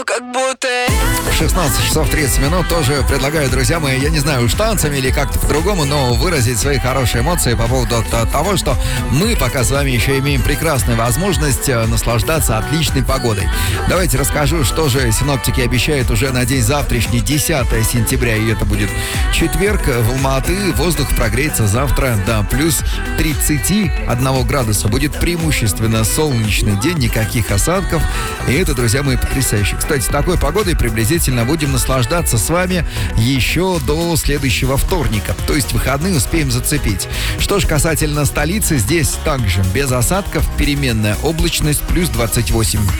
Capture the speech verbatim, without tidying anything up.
Как будто... шестнадцать часов тридцать минут тоже предлагаю, друзья мои, я не знаю, уж танцами или как-то по-другому, но выразить свои хорошие эмоции по поводу того, что мы пока с вами еще имеем прекрасную возможность наслаждаться отличной погодой. Давайте расскажу, что же синоптики обещают уже на день завтрашний, десятое сентября, и это будет четверг. В Алма-Аты воздух прогреется завтра до плюс тридцати одного градуса. Будет преимущественно солнечный день, никаких осадков, и это, друзья мои, потрясающе. Кстати, с такой погодой приблизительно будем наслаждаться с вами еще до следующего вторника. То есть выходные успеем зацепить. Что ж касательно столицы, здесь также без осадков, переменная облачность плюс двадцать восемь.